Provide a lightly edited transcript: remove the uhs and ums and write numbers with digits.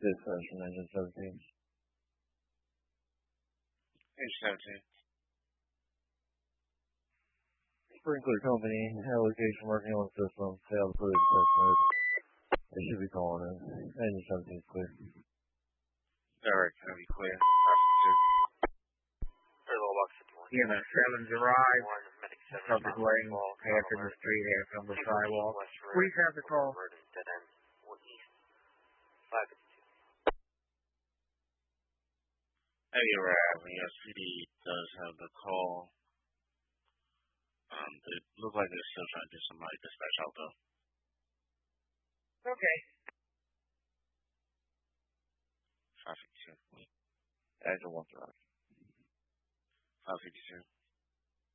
dispatch from engine 17. Engine 17. Sprinkler company, allocation working on the system, failed to put it in test mode. They should be calling in. Engine 17 is clear. Alright, can be clear. Traffic 2. EMS 7's arrived. Subject laying half in the street, half on the sidewalk. Please have the call. Hey, you're right. Your city does have the call. It looks like they're still trying to do some dispatch out though. Okay. Traffic 2. Engine 1 drive. 552.